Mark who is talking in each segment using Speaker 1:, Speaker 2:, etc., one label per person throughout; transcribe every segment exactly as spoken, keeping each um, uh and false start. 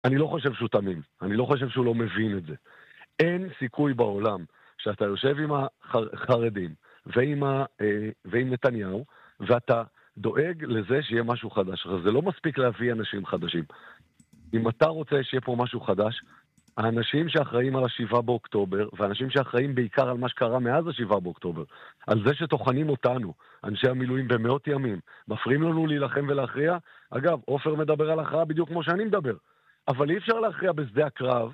Speaker 1: אני לא חושב שהוא תמים, אני לא חושב שהוא לא מבין את זה. אין סיכוי בעולם שאתה יושב עם החרדים ועם, ה, ועם נתניהו, ואתה דואג לזה שיהיה משהו חדש. זה לא מספיק להביא אנשים חדשים. אם אתה רוצה שיהיה פה משהו חדש, האנשים שאחראים על השבעה באוקטובר, והאנשים שאחראים בעיקר על מה שקרה מאז השבעה באוקטובר, על זה שתוכנים אותנו, אנשי המילואים במאות ימים, מפריעים לנו להילחם ולהכריע. אגב, עופר מדבר על הכרעה בדיוק כמו שאני מדבר. אבל אי אפשר להכריע בשדה הקרב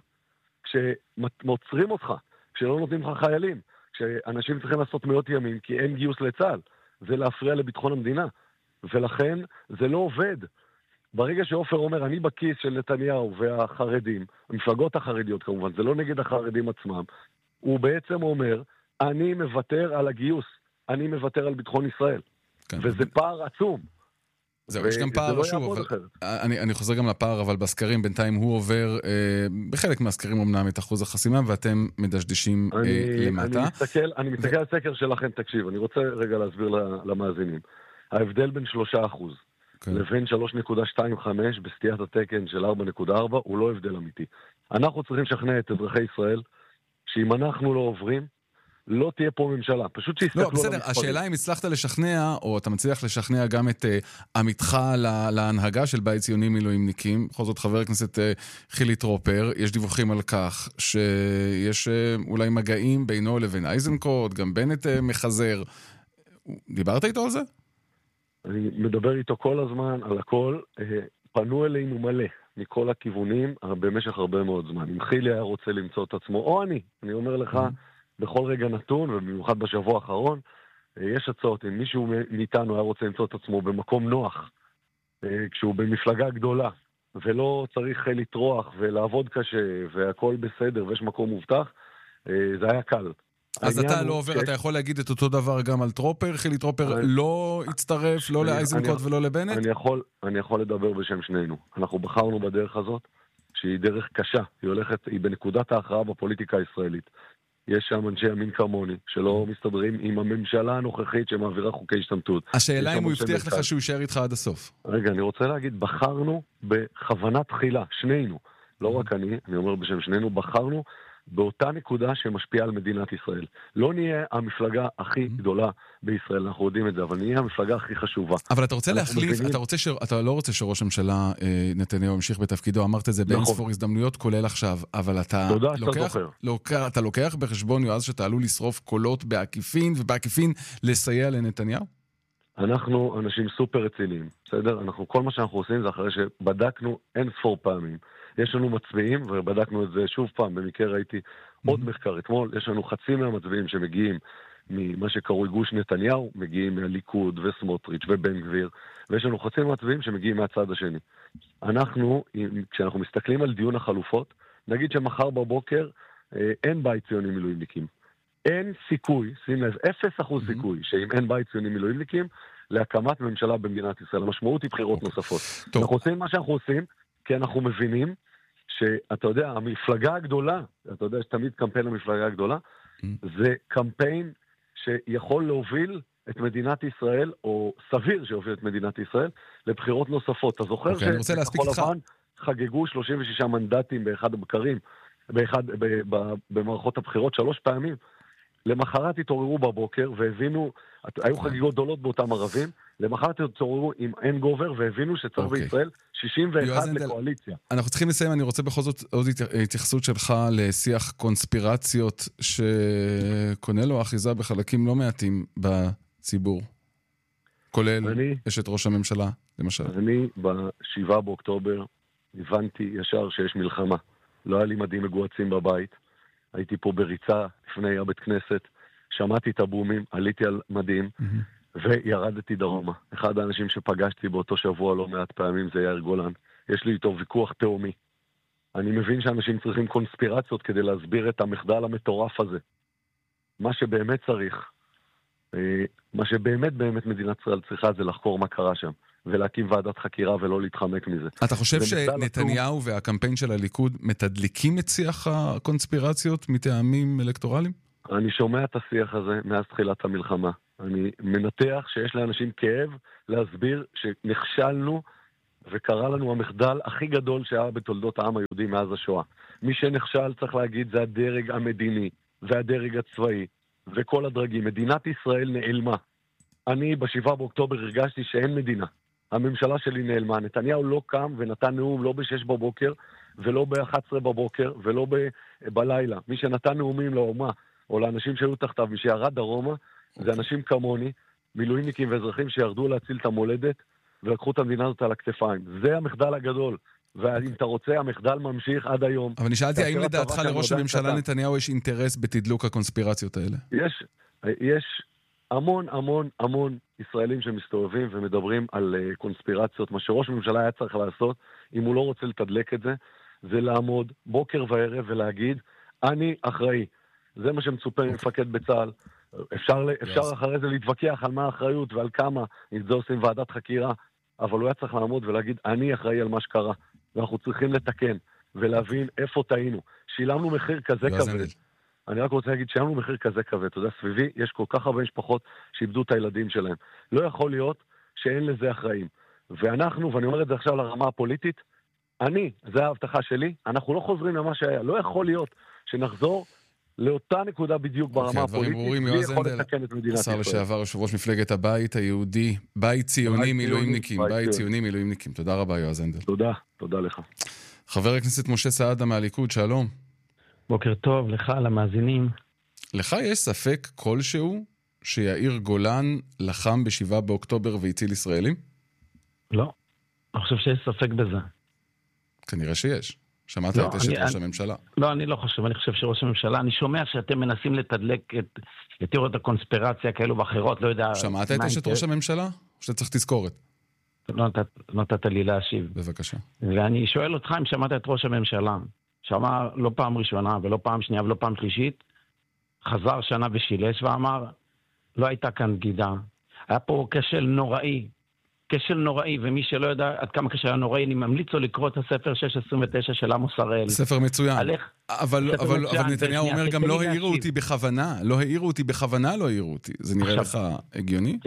Speaker 1: כשמוצרים אותך, כשלא נותנים לך חיילים, כשאנשים צריכים לעשות מאות ימים כי אין גיוס לצה"ל. זה להפריע לביטחון המדינה. ולכן זה לא עובד. ברגע שעופר אומר, אני בכיס של נתניהו והחרדים, המפלגות החרדיות כמובן, זה לא נגד החרדים עצמם, הוא בעצם אומר, אני מוותר על הגיוס, אני מוותר על ביטחון ישראל. כן. וזה פער עצום.
Speaker 2: זהו, יש גם פער, שוב, אבל אני, אני חוזר גם לפער, אבל בסקרים בינתיים הוא עובר, אה, בחלק מהסקרים אמנם את אחוז החסימה, ואתם מדשדשים
Speaker 1: אני,
Speaker 2: אה, למטה.
Speaker 1: אני מסתכל, אני מסתכל ו... על סקר שלכם, תקשיב, אני רוצה רגע להסביר למאזינים. ההבדל בין שלושה אחוז כן. לבין שלוש נקודה עשרים וחמש בסטיית התקן של ארבע נקודה ארבע, הוא לא הבדל אמיתי. אנחנו צריכים לשכנע את אזרחי ישראל, שאם אנחנו לא עוברים, לא תהיה פה ממשלה, פשוט שיסתכלו
Speaker 2: לא, בסדר, השאלה אם הצלחת לשכנע, או אתה מצליח לשכנע גם את uh, עמיתך לה, להנהגה של בית ציוני מילואימניקים, בכל זאת חבר הכנסת uh, חילי טרופר, יש דיווחים על כך שיש uh, אולי מגעים בינו לבין אייזנקוט, גם בנט uh, מחזר. דיברת איתו על זה?
Speaker 1: אני מדבר איתו כל הזמן על הכל, uh, פנו אלינו מלא, מכל הכיוונים, במשך הרבה מאוד זמן. אם חילי היה רוצה למצוא את עצמו, או אני, אני אומר לך, mm-hmm. בכל רגע נתון, ובמיוחד בשבוע האחרון, יש הצעות, אם מישהו מאיתנו היה רוצה למצוא את עצמו במקום נוח, כשהוא במפלגה גדולה, ולא צריך לטרוח ולעבוד קשה, והכל בסדר, ויש מקום מובטח, זה היה קל.
Speaker 2: אז אתה לא עובר, אתה יכול להגיד את אותו דבר גם על טרופר, חילי טרופר לא הצטרף, לא לאייזנקוט ולא לבנט?
Speaker 1: אני יכול לדבר בשם שנינו. אנחנו בחרנו בדרך הזאת, שהיא דרך קשה, היא הולכת, היא בנקודת ההכרעה בפוליטיקה הישראלית. יש שם אנשי ימין כמוני, שלא מסתדרים עם הממשלה הנוכחית שמעבירה חוקי השתמטות.
Speaker 2: השאלה אם הוא הבטיח לך שהוא יישאר איתך עד הסוף.
Speaker 1: רגע, אני רוצה להגיד, בחרנו בכוונה תחילה, שנינו, לא רק אני, אני אומר בשם שנינו, בחרנו באותה נקודה שמשפיעה על מדינת ישראל. לא נהיה המפלגה הכי גדולה בישראל, אנחנו יודעים את זה, אבל נהיה המפלגה הכי חשובה.
Speaker 2: אבל אתה רוצה להחליף, אתה, רוצה ש... אתה לא רוצה שראש הממשלה אה, נתניהו ימשיך בתפקידו, אמרת את זה בין ספור הזדמנויות, כולל עכשיו, אבל אתה לוקח, לוקח, אתה לוקח בחשבון יועז שאתה עלול לשרוף קולות בעקיפין, ובעקיפין לסייע לנתניהו?
Speaker 1: אנחנו אנשים סופר רציניים, בסדר? אנחנו, כל מה שאנחנו עושים זה אחרי שבדקנו אין ספור פעמים. יש לנו מצביעים, ובדקנו את זה שוב פעם, במקרה ראיתי עוד מחקר אתמול, יש לנו חצי מהמצביעים שמגיעים ממה שקרוי גוש נתניהו, מגיעים מהליכוד וסמוטריץ' ובן גביר, ויש לנו חצי מהמצביעים שמגיעים מהצד השני. אנחנו, כשאנחנו מסתכלים על דיון החלופות, נגיד שמחר בבוקר אין בית ציוני מילואימניקים. אין סיכוי, שים לב, אפס אחוז סיכוי, שאם אין בית ציוני מילואימניקים, להקמת ממשלה במדינת ישראל. המשמעות היא בחירות נוספות. אנחנו עושים מה שאנחנו עושים, כי אנחנו מבינים שאתה יודע, המפלגה הגדולה, אתה יודע שתמיד קמפיין המפלגה הגדולה, זה קמפיין שיכול להוביל את מדינת ישראל, או סביר שיוביל את מדינת ישראל, לבחירות נוספות. אתה זוכר שכחול לבן חגגו שלושים ושישה מנדטים באחד הבקרים, באחד, במערכות הבחירות שלוש פעמים, למחרת התעוררו בבוקר והבינו, היו חגיגות גדולות באותם ערבים, למחרת התעוררו עם אין גובר והבינו שצריך בישראל שישים ואחת לקואליציה.
Speaker 2: אנחנו צריכים לסיים, אני רוצה בכל זאת עוד התייחסות שלך לשיח קונספירציות שקונה לו אחיזה בחלקים לא מעטים בציבור, כולל אשת ראש הממשלה, למשל.
Speaker 1: אני בשבעה באוקטובר הבנתי ישר שיש מלחמה. לא היה לי מדים מגועצים בבית, הייתי פה בריצה לפני הבית כנסת, שמעתי את הבומים, עליתי על מדים, mm-hmm. וירדתי דרומה. אחד האנשים שפגשתי באותו שבוע לא מעט פעמים זה יאיר גולן. יש לי איתו ויכוח תאומי. אני מבין שאנשים צריכים קונספירציות כדי להסביר את המחדל המטורף הזה. מה שבאמת צריך, מה שבאמת באמת מדינת ישראל צריכה זה לחקור מה קרה שם. ולהקים ועדת חקירה ולא להתחמק מזה.
Speaker 2: אתה חושב שנתניהו והקמפיין של הליכוד מתדליקים את שיח הקונספירציות מטעמים אלקטורליים?
Speaker 1: אני שומע את השיח הזה מאז תחילת המלחמה. אני מנתח שיש לאנשים כאב להסביר שנכשלנו וקרה לנו המחדל הכי גדול שהיה בתולדות העם היהודי מאז השואה. מי שנכשל, צריך להגיד, זה הדרג המדיני והדרג הצבאי וכל הדרגים. מדינת ישראל נעלמה. אני בשבעה באוקטובר הרגשתי שאין מדינה. הממשלה שלי נעלמה. נתניהו לא קם ונתן נאום לא בשש בבוקר ולא ב-אחת עשרה בבוקר ולא ב- בלילה. מי שנתן נאומים לאומה או לאנשים שהיו תחתיו, מי שירד דרומה, זה אנשים כמוני, מילואימניקים ואזרחים שירדו להציל את המולדת ולקחו את המדינה הזאת על הכתפיים. זה המחדל הגדול. ואם אתה רוצה, המחדל ממשיך עד היום.
Speaker 2: אבל נשאלתי, האם לדעתך לראש הממשלה נתניהו יש אינטרס בתדלוק הקונספירציות האלה?
Speaker 1: יש, יש המון המון המון ישראלים שמסתובבים ומדברים על קונספירציות. מה שראש הממשלה היה צריך לעשות, אם הוא לא רוצה לתדלק את זה, זה לעמוד בוקר וערב ולהגיד, אני אחראי. זה מה שמצופה ממפקד בצה"ל. אפשר, אפשר אחרי זה להתווכח על מה האחריות ועל כמה, אם זה עושים ועדת חקירה, אבל הוא היה צריך לעמוד ולהגיד, אני אחראי על מה שקרה, ואנחנו צריכים לתקן ולהבין איפה טעינו. שילמנו מחיר כזה כבד. אני רק רוצה להגיד, שילמנו מחיר כזה כבד. אתה יודע, סביבי יש כל כך הרבה משפחות שאיבדו את הילדים שלהם. לא יכול להיות שאין לזה אחראים. ואנחנו, ואני אומר את זה עכשיו לרמה הפוליטית, אני, זה ההבטחה שלי, אנחנו לא חוזרים למה שהיה. לא יכול להיות שנחזור לאותה נקודה בדיוק ברמה הפוליטית, בלי יכול לתקן את מדינת ישראל.
Speaker 2: השר לשעבר, יושב ראש מפלגת הבית היהודי, בית ציוני מילואימניקים, בית ציוני מילואימניקים. תודה רבה, יועז הנדל.
Speaker 1: תודה, תודה לך.
Speaker 2: חבר הכנסת משה סעדה מהליכוד, שלום.
Speaker 3: בוקר טוב, לך, למאזינים.
Speaker 2: לך יש ספק כלשהו שיאיר גולן לחם בשבעה באוקטובר והציל ישראלים?
Speaker 3: לא, אני חושב שיש ספק בזה.
Speaker 2: כנראה שיש. שמעת לא, את אשת ראש אני, הממשלה.
Speaker 3: לא, אני לא חושב, אני חושב שראש הממשלה, אני שומע שאתם מנסים לתדלק את, את תיאוריות הקונספירציה כאלו ואחרות, לא יודע...
Speaker 2: שמעת את אשת ראש הממשלה? או שאתה צריך תזכורת?
Speaker 3: לא נתת לי להשיב.
Speaker 2: בבקשה.
Speaker 3: ואני שואל אותך אם שמעת את ראש הממשלה, שאמר לא פעם ראשונה ולא פעם שנייה ולא פעם שלישית, חזר שנה ושילש ואמר, לא הייתה כאן בגידה. היה פה כשל נוראי. כשל נוראי, ומי שלא יודע עד כמה כשל נוראי, אני ממליץ לו לקרוא את הספר שש עשרים ותשע של עמוס הראל.
Speaker 2: ספר מצוין.
Speaker 3: הלך,
Speaker 2: אבל,
Speaker 3: ספר
Speaker 2: אבל,
Speaker 3: מצוין,
Speaker 2: אבל נתניהו אומר גם לא העירו אותי בכוונה. לא העירו אותי בכוונה, לא העירו אותי. זה נראה עכשיו, לך הגיוני?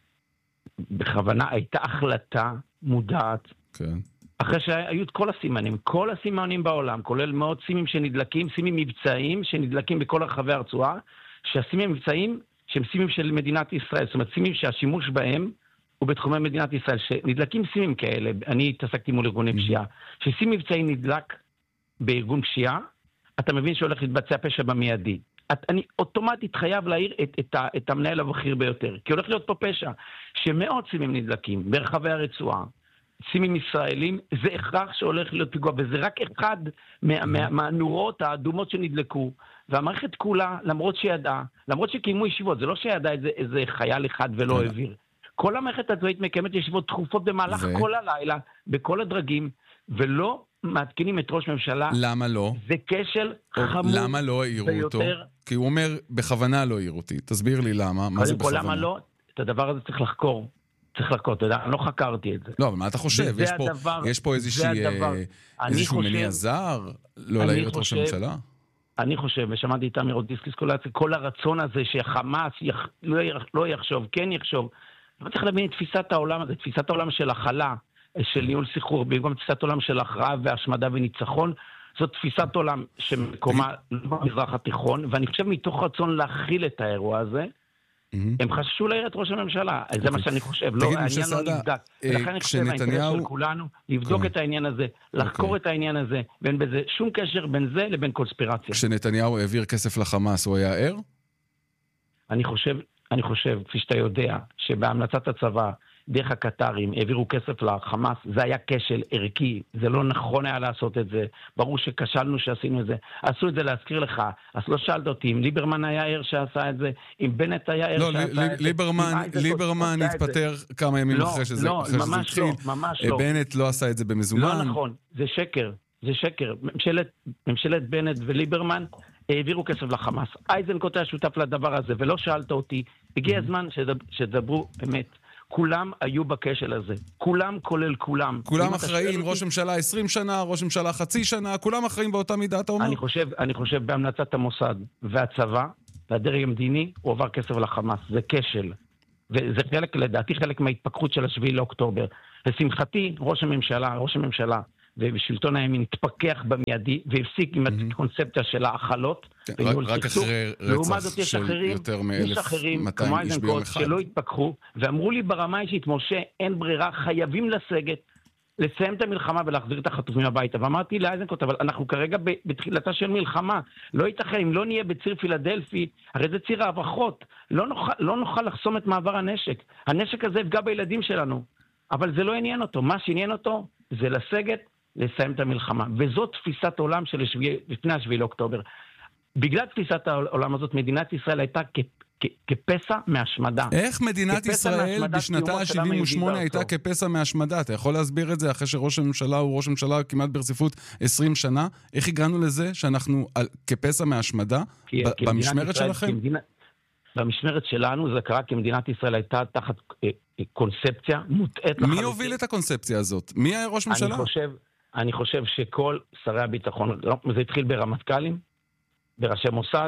Speaker 3: בכוונה הייתה החלטה מודעת.
Speaker 2: כן.
Speaker 3: אחרי שהיו את כל הסימנים, כל הסימנים בעולם, כולל מאות סימים שנדלקים, סימים מבצעיים שנדלקים בכל רחבי הרצועה, שהסימים מבצעיים שהם סימים של מדינת ישראל, זאת אומרת סימים שהשימוש בהם ובתחומי מדינת ישראל, שנדלקים סימים כאלה, אני התעסקתי מול ארגוני פשיעה, שסים מבצעי נדלק בארגון פשיעה, אתה מבין שהולך להתבצע פשע במיידי. את, אני אוטומטית חייב להעיר את, את, את, את המנהל הבכיר ביותר, כי הולך להיות פה פשע, שמאות סימים נדלקים ברחבי הרצועה, סימים ישראלים, זה הכרח שהולך להיות פיגוע, וזה רק אחד מה, מה, מהנורות האדומות שנדלקו, והמערכת כולה, למרות שידעה, למרות שקיימו ישיבות, זה לא שידעה איזה, איזה חייל אחד ולא העביר. כל המערכת הצבאית מקיימת ישיבות תכופות במהלך ו... כל הלילה, בכל הדרגים, ולא מעדכנים את ראש ממשלה.
Speaker 2: למה לא?
Speaker 3: זה כשל חמור.
Speaker 2: למה לא העירו אותו? כי הוא אומר, בכוונה לא העירו אותי. תסביר לי למה, מה זה בכוונה?
Speaker 3: למה לא? את הדבר הזה צריך לחקור. צריך לחקור, אתה יודע, אני לא חקרתי את זה.
Speaker 2: לא, אבל מה אתה חושב? יש פה, הדבר, יש פה איזושהי, איזשהו חושב, מניע זר לא להעיר את ראש הממשלה?
Speaker 3: אני חושב, ושמעתי איתם מראות דיסקלסקולציה, כל הרצון הזה שחמאס יח, לא, לא יחשוב, כן יחשוב, אבל צריך להבין את תפיסת העולם הזה, תפיסת העולם של הכלה, של ניהול סחרור, במקום תפיסת עולם של הכרעה והשמדה וניצחון, זאת תפיסת עולם שמקומה במזרח התיכון, ואני חושב מתוך רצון להכיל את האירוע הזה, הם חששו להעיר את ראש הממשלה, זה מה שאני חושב, לא, העניין לא נבדק, ולכן אני חושב האינטרס של כולנו, לבדוק את העניין הזה, לחקור את העניין הזה, ואין בזה שום קשר בין זה לבין קונספירציה.
Speaker 2: כשנתניהו העביר כסף לחמאס, הוא היה ער?
Speaker 3: אני חושב, אני חושב, כפי שאתה יודע, שבהמלצת הצבא, דרך הקטרים, העבירו כסף לחמאס, זה היה כשל ערכי, זה לא נכון היה לעשות את זה, ברור שכשלנו שעשינו את זה, עשו את זה להזכיר לך, אז לא שאלת אותי, אם ליברמן היה ער שעשה את זה, אם בנט היה ער שעשה את זה,
Speaker 2: לא, ליברמן התפטר כמה ימים אחרי שזה התחיל,
Speaker 3: לא, ממש לא, ממש לא.
Speaker 2: בנט לא עשה את זה במזומן.
Speaker 3: לא נכון, זה שקר, זה שקר, ממשלת בנט וליברמן העבירו כסף לחמאס, אייזנקוט היה שותף לדבר הזה, ולא שאלת אותי, הגיע הזמן שתדברו אמת. כולם היו בכשל הזה. כולם כולל כולם.
Speaker 2: כולם אחראים, ראש ממשלה עשרים שנה, ראש ממשלה חצי שנה, כולם אחראים באותה מידה, אתה אומר?
Speaker 3: אני חושב, אני חושב בהמלצת המוסד והצבא, והדרג המדיני, הוא עבר כסף לחמאס. זה כשל. וזה חלק, לדעתי, חלק מההתפכחות של השביעי לאוקטובר. לשמחתי, ראש הממשלה, ראש הממשלה ושלטון הימין התפכח במיידי, והפסיק עם הקונספציה של האכלות.
Speaker 2: רק אחרי רצח של יותר מ-אלף מאתיים איש ביום אחד.
Speaker 3: שלא התפכחו, ואמרו לי ברמה אישית, משה, אין ברירה, חייבים לסגת, לסיים את המלחמה ולהחזיר את החטופים הביתה. ואמרתי לאיזנקוט, אבל אנחנו כרגע בתחילתה של מלחמה, לא ייתכן, אם לא נהיה בציר פילדלפי, הרי זה ציר ההברחות, לא נוכל, לא נוכל לחסום את מעבר הנשק. הנשק הזה יפגע בילדים שלנו, אבל זה לא עניין אותו. מה שעניין אותו זה לסגת, לסיים את המלחמה. וזאת תפיסת עולם של השביעי, לפני השביעי לאוקטובר. בגלל תפיסת העולם הזאת, מדינת ישראל הייתה כ, כ, כפסע מהשמדה.
Speaker 2: איך מדינת ישראל בשנתה ה-שבעים ושמונה הייתה כפסע מהשמדה? אתה יכול להסביר את זה אחרי שראש הממשלה הוא ראש הממשלה כמעט ברציפות עשרים שנה? איך הגענו לזה שאנחנו על, כפסע מהשמדה כי, ב, כי במשמרת ישראל, שלכם? כמדינה,
Speaker 3: במשמרת שלנו זה קרה כי מדינת ישראל הייתה תחת אה, קונספציה מוטעת לחלוטין.
Speaker 2: מי הוביל את הקונספציה הזאת? מי היה ראש ממשלה?
Speaker 3: אני חושב... אני חושב שכל שרי הביטחון, זה התחיל ברמטכ"לים, בראשי מוסד,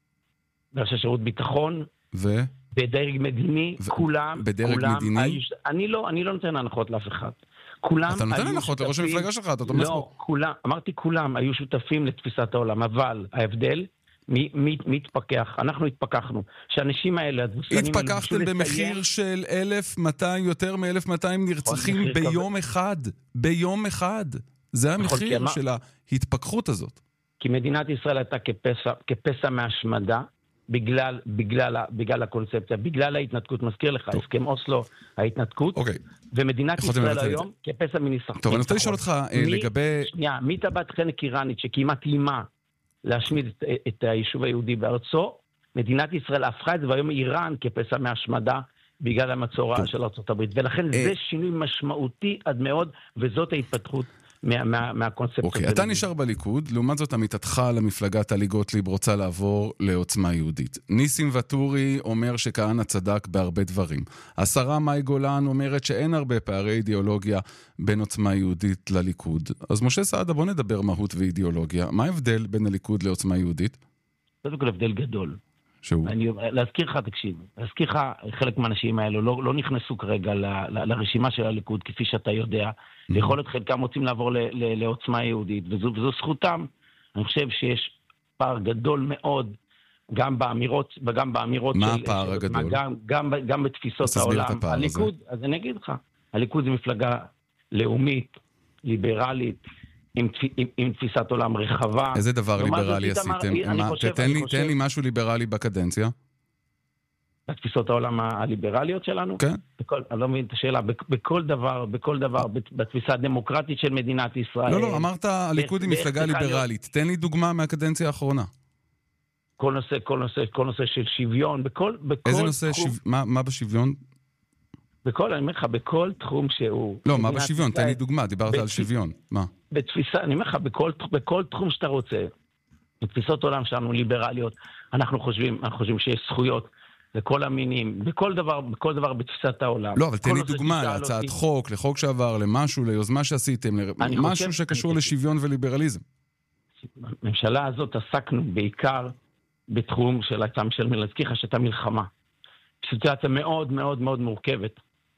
Speaker 3: בראשי שירות ביטחון,
Speaker 2: ו?
Speaker 3: בדרג מדיני,
Speaker 2: ו...
Speaker 3: כולם,
Speaker 2: בדרג
Speaker 3: כולם,
Speaker 2: מדיני?
Speaker 3: היו... אני לא, אני לא נותן הנחות לאף אחד. כולם
Speaker 2: אתה נותן הנחות לראש המפלגה שלך, אתה תומך בו.
Speaker 3: לא, כולם, אמרתי כולם היו שותפים לתפיסת העולם, אבל ההבדל, מי, מי, מי התפקח? אנחנו התפקחנו. שהאנשים האלה,
Speaker 2: התפקחתם במחיר של אלף מאתיים, יותר מ-אלף מאתיים נרצחים ביום אחד. ביום אחד. זה המחיר של ההתפקחות הזאת.
Speaker 3: כי מדינת ישראל הייתה כפסע, כפסע מהשמדה, בגלל, בגלל, בגלל הקונספציה, בגלל ההתנתקות. מזכיר לך, הסכם אוסלו, ההתנתקות.
Speaker 2: אוקיי.
Speaker 3: ומדינת ישראל היום כפסע מניסחון.
Speaker 2: טוב, אני רוצה לשאול אותך לגבי...
Speaker 3: שנייה, מי טבעת חנק איראנית שכמעט לימה להשמיד את, את היישוב היהודי בארצו, מדינת ישראל הפכה את זה, והיום איראן כפסע מהשמדה בגלל המצורע של ארצות הברית. ולכן זה שינוי משמעותי עד מאוד, וזאת ההתפתחות מה, מה, מהקונספט.
Speaker 2: אוקיי, אתה נשאר בליכוד, לעומת זאת עמיתתך למפלגה טלי גוטליב רוצה לעבור לעוצמה יהודית. ניסים ואטורי אומר שכהנא צדק בהרבה דברים. השרה מאי גולן אומרת שאין הרבה פערי אידיאולוגיה בין עוצמה יהודית לליכוד. אז משה סעדה, בוא נדבר מהות ואידיאולוגיה. מה ההבדל בין הליכוד לעוצמה יהודית?
Speaker 3: זה כל הבדל גדול.
Speaker 2: שהוא?
Speaker 3: אני, להזכיר לך, תקשיב, להזכיר לך, חלק מהאנשים האלו לא, לא נכנסו כרגע ל, ל, לרשימה של הליכוד, כפי שאתה יודע. Mm-hmm. יכול להיות חלקם רוצים לעבור ל, ל, לעוצמה יהודית, וזו, וזו זכותם. אני חושב שיש פער גדול מאוד, גם באמירות, וגם באמירות
Speaker 2: מה
Speaker 3: של...
Speaker 2: מה הפער הגדול?
Speaker 3: גם, גם, גם בתפיסות העולם. הליכוד, הזה. אז אני אגיד לך, הליכוד זה מפלגה לאומית, ליברלית, עם, עם, עם תפיסת עולם רחבה.
Speaker 2: איזה דבר ליברלי עשיתם? מה, חושב, תן, לי, חושב... תן לי משהו ליברלי בקדנציה.
Speaker 3: התפיסות העולם הליברליות שלנו?
Speaker 2: כן.
Speaker 3: בכל, אני לא מבין את השאלה, בכל דבר, בכל דבר, בתפיסה הדמוקרטית של מדינת ישראל.
Speaker 2: לא, לא, אמרת, הליכוד היא מפלגה ליברלית. תן לי דוגמה מהקדנציה האחרונה.
Speaker 3: כל נושא, כל נושא, כל נושא של שוויון, בכל, בכל
Speaker 2: איזה נושא, שו... מה, מה בשוויון?
Speaker 3: בכל, אני אומר לך, בכל תחום שהוא...
Speaker 2: לא, מה בשוויון? תן לי דוגמה, דיברת על שוויון. מה?
Speaker 3: בתפיסה, אני אומר לך, בכל, בכל תחום שאתה רוצה, בתפיסות עולם שלנו ליברליות, אנחנו חושבים, אנחנו חושבים שיש זכויות לכל המינים, בכל דבר, בכל דבר בתפיסת העולם.
Speaker 2: לא, אבל תן לי דוגמה, להצעת חוק, לחוק שעבר, למשהו, ליוזמה שעשיתם, משהו שקשור לשוויון וליברליזם.
Speaker 3: הממשלה הזאת עסקנו בעיקר בתחום של עצם של מלזכיך, שהייתה מלחמה. סיטואציה מאוד מאוד מאוד מורכבת,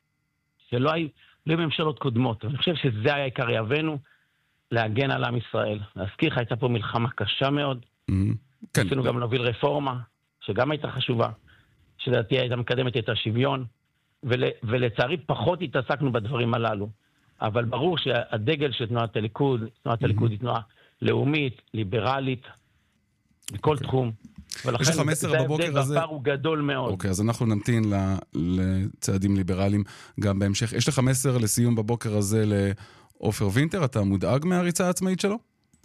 Speaker 3: שלא היו ממשלות קודמות. אני חושב שזה היה עיקר יבנו, להגן על עם ישראל. להזכירך, הייתה פה מלחמה קשה מאוד. רצינו גם להוביל רפורמה, שגם הייתה חשובה, שלדעתי הייתה מקדמת את השוויון, ולצערי פחות התעסקנו בדברים הללו. אבל ברור שהדגל של תנועת הליכוד, תנועת הליכוד היא תנועה לאומית, ליברלית, בכל תחום.
Speaker 2: יש לך מסר בבוקר הזה.
Speaker 3: זה דבר הוא גדול מאוד.
Speaker 2: אוקיי, אז אנחנו נמתין לצעדים ליברליים גם בהמשך. יש לך מסר לסיום בבוקר הזה לעופר וינטר? אתה מודאג מהריצה העצמאית שלו?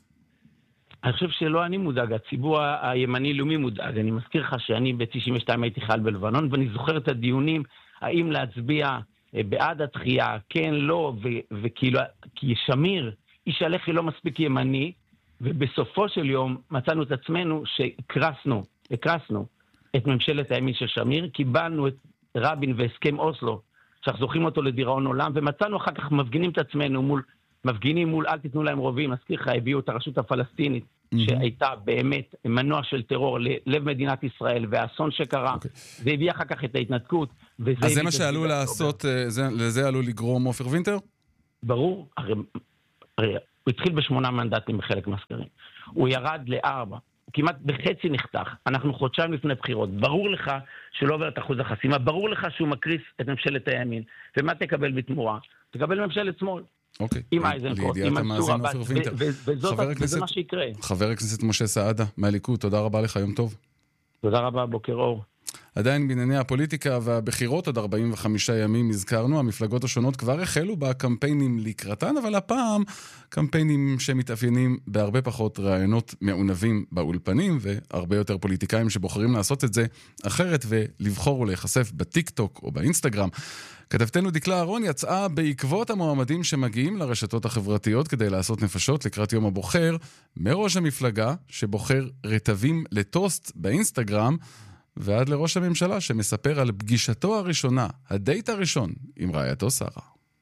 Speaker 3: אני חושב שלא אני מודאג, הציבור הימני-לאומי מודאג. אני מזכיר לך שאני ב-תשעים ושתיים הייתי חייל בלבנון, ואני זוכר את הדיונים, האם להצביע בעד התחייה, כן, לא, וכאילו, כי שמיר, איש הלח"י לא מספיק ימני, ובסופו של יום מצאנו את עצמנו שהקרסנו, הקרסנו את ממשלת הימין של שמיר, קיבלנו את רבין והסכם אוסלו, שאנחנו זוכים אותו לדיראון עולם, ומצאנו אחר כך מפגינים את עצמנו מול מפגינים מול אל תיתנו להם רובים, מזכיר לך, הביאו את הרשות הפלסטינית, שהייתה באמת מנוע של טרור ללב מדינת ישראל, והאסון שקרה, זה הביא אחר כך את ההתנתקות.
Speaker 2: אז זה מה שעלו לעשות, לזה עלו לגרום עופר וינטר?
Speaker 3: ברור, הרי הוא התחיל בשמונה מנדטים בחלק מהסקרים. הוא ירד לארבע, הוא כמעט בחצי נחתך. אנחנו חודשיים לפני בחירות. ברור לך שלא עובר את אחוז החסימה, ברור לך שהוא מקריס את ממשלת הימין. ומה תקבל בתמורה? תקבל ממשלת שמאל.
Speaker 2: אוקיי,
Speaker 3: עם אייזנקוט, עם מנסור עבאס, וזה מה שיקרה.
Speaker 2: חבר הכנסת משה סעדה מהליכוד, תודה רבה לך, יום טוב.
Speaker 3: תודה רבה, בוקר אור.
Speaker 2: עדיין בענייני הפוליטיקה והבחירות עוד ארבעים וחמישה ימים הזכרנו, המפלגות השונות כבר החלו בקמפיינים לקראתן, אבל הפעם קמפיינים שמתאפיינים בהרבה פחות רעיונות מעונבים באולפנים, והרבה יותר פוליטיקאים שבוחרים לעשות את זה אחרת ולבחור ולהיחשף בטיק טוק או באינסטגרם. כתבתנו דקלה אהרון יצאה בעקבות המועמדים שמגיעים לרשתות החברתיות כדי לעשות נפשות לקראת יום הבוחר, מראש המפלגה שבוחר רטבים לטוסט באינסטגרם, ועד לראש הממשלה שמספר על פגישתו הראשונה, הדייט הראשון, עם רעייתו שרה.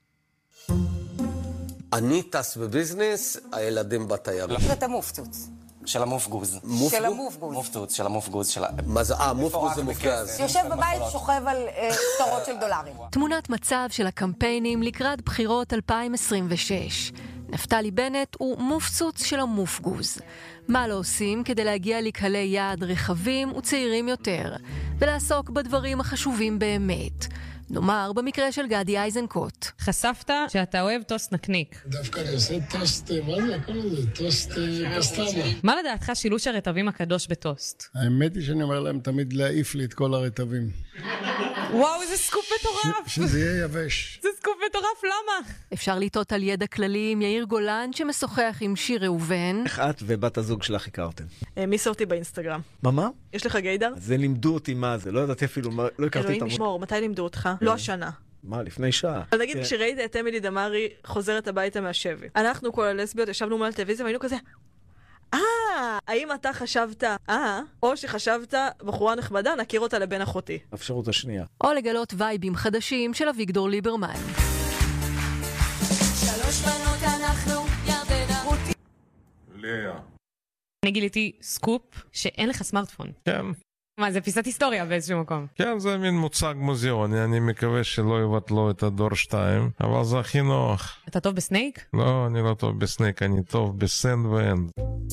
Speaker 4: אני טס בביזנס, הילדים בתיירות.
Speaker 5: אתה מופצוץ.
Speaker 6: של המופגוז.
Speaker 5: של המופגוז.
Speaker 6: מופצוץ, של המופגוז.
Speaker 4: מה זה? אה, מופגוז זה מופגז.
Speaker 5: יושב בבית, שוכב על שטרות של דולרים.
Speaker 7: תמונת מצב של הקמפיינים לקראת בחירות אלפיים עשרים ושש. נפתלי בנט הוא מופצוץ של המופגוז. מה לא עושים כדי להגיע לקהלי יעד רחבים וצעירים יותר, ולעסוק בדברים החשובים באמת. נאמר, במקרה של גדי איזנקוט.
Speaker 8: חשפת שאתה אוהב טוסט נקניק.
Speaker 9: דווקא אני עושה טוסט, מה זה? הכל הזה, טוסט קסטנה.
Speaker 8: מה לדעתך שילוש הרטבים הקדוש בטוסט?
Speaker 9: האמת היא שאני אומר להם תמיד להעיף לי את כל הרטבים.
Speaker 8: וואו, איזה סקופ מטורף.
Speaker 9: שזה יהיה יבש.
Speaker 8: זה סקופ מטורף, למה?
Speaker 7: אפשר לטעות על ידע כללי עם יאיר גולן שמשוחח עם שיר ראובן.
Speaker 10: איך את ובת הזוג שלך הכרתם?
Speaker 11: מיס אותי באינסטגרם.
Speaker 10: מה מה?
Speaker 11: יש לך גיידר?
Speaker 10: זה לימדו אותי מה זה, לא ידעתי אפילו, לא הכרתי את
Speaker 11: אלוהים ישמור, מתי לימדו אותך? לא השנה.
Speaker 10: מה, לפני שעה?
Speaker 11: אבל נגיד כשראית את אמילי דמארי חוזרת הביתה מהשבי. אנחנו כל הלסביות ישבנו מול הטלוויזיה והיינו כזה, אה, האם אתה חשבת, אה, או שחשבת בחורה נחמדה, נכיר אותה לבן אחותי.
Speaker 10: אפשרות השנייה.
Speaker 7: או לגלות וייבים חדשים של אביגדור ליברמן.
Speaker 12: שלוש בנות אנחנו, ירדנה רותי.
Speaker 13: לאה.
Speaker 8: אני גיליתי סקופ שאין לך סמארטפון.
Speaker 13: כן.
Speaker 8: מה, זה פיסת היסטוריה באיזשהו מקום?
Speaker 13: כן, זה מין מוצג מוזיאוני, אני מקווה שלא יבטלו את הדור שתיים, אבל זה הכי נוח.
Speaker 8: אתה טוב בסנייק?
Speaker 13: לא, אני לא טוב בסנייק, אני טוב בסנד ואנד.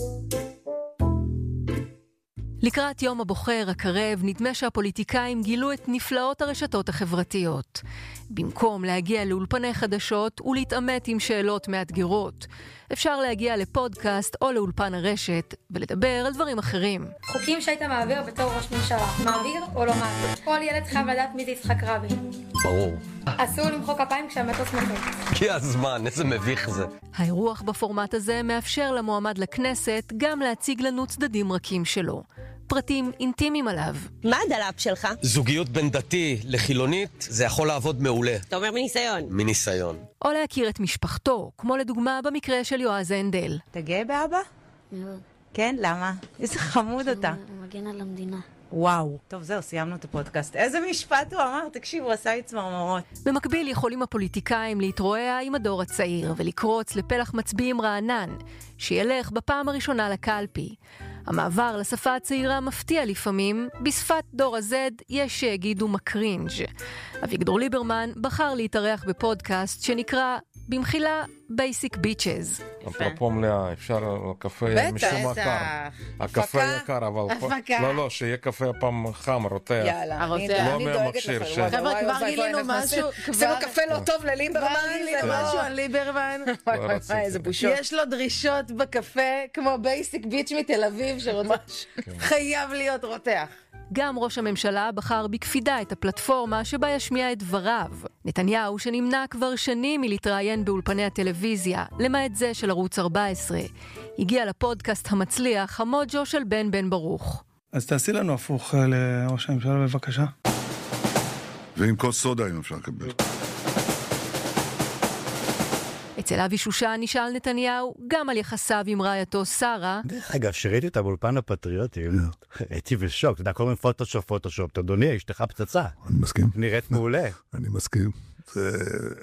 Speaker 7: לקראת יום הבוחר הקרב נדמה שהפוליטיקאים גילו את נפלאות הרשתות החברתיות. במקום להגיע לאולפני חדשות ולהתאמת עם שאלות מאתגרות, אפשר להגיע לפודקאסט או לאולפן הרשת ולדבר על דברים אחרים.
Speaker 14: חוקים שהיית מעביר בתור ראש ממשלה, מעביר או לא מעביר? כל ילד חייב לדעת מי זה יצחק רבין.
Speaker 4: ברור.
Speaker 14: אסור למחוא כפיים כשהמטוס נוחת.
Speaker 4: כי הזמן, איזה מביך זה.
Speaker 7: האירוח בפורמט הזה מאפשר למועמד לכנסת גם להציג לנו צדדים רכים שלו. פרטים אינטימיים עליו.
Speaker 15: מה הדלאפ שלך?
Speaker 4: זוגיות בין דתי לחילונית, זה יכול לעבוד מעולה.
Speaker 15: אתה אומר מניסיון.
Speaker 4: מניסיון.
Speaker 7: או להכיר את משפחתו, כמו לדוגמה במקרה של יועז הנדל.
Speaker 16: אתה גאה באבא?
Speaker 17: מאוד.
Speaker 16: כן, למה? איזה חמוד אתה.
Speaker 17: הוא מגן על המדינה.
Speaker 16: וואו. טוב, זהו, סיימנו את הפודקאסט. איזה משפט הוא אמר? תקשיב, הוא עשה לי צמרמורות.
Speaker 7: במקביל יכולים הפוליטיקאים להתרועע עם הדור הצעיר ולקרוץ לפלח מצביעים רענן, שילך בפעם הראשונה לקלפי. המעבר לשפה הצעירה מפתיע לפעמים, בשפת דור הזד יש שיגידו מקרינג'. אביגדור ליברמן בחר להתארח בפודקאסט שנקרא במחילה Basic Bitches.
Speaker 13: אפרופו מלאה, אפשר קפה משום יקר. הקפה יקר, אבל לא, לא, שיהיה קפה הפעם חם, רותח.
Speaker 16: יאללה,
Speaker 13: לא מהמכשיר.
Speaker 16: חבר'ה, כבר גילינו משהו, עשינו קפה לא טוב לליברמן, כבר גילינו משהו על ליברמן. איזה בושות. יש לו דרישות בקפה כמו Basic Bitch מתל אביב, שממש חייב להיות רותח.
Speaker 7: גם ראש הממשלה בחר בקפידה את הפלטפורמה שבה ישמיע את דבריו. נתניהו, שנמנע כבר שנים מלהתראיין באולפני הטלוויזיה, למעט זה של ערוץ ארבע עשרה, הגיע לפודקאסט המצליח, המוג'ו של בן בן ברוך.
Speaker 9: אז תעשי לנו הפוך לראש הממשלה בבקשה.
Speaker 18: ועם כוס סודה אם אפשר לקבל.
Speaker 7: אצל אבי שושן נשאל נתניהו גם על יחסיו עם רעייתו שרה.
Speaker 19: דרך אגב, שראיתי אותה באולפן הפטריוטים, הייתי בשוק, אתה יודע, כל מיני פוטושופ, פוטושופ, אדוני, אשתך פצצה.
Speaker 18: אני מסכים.
Speaker 19: נראית מעולה.
Speaker 18: אני מסכים.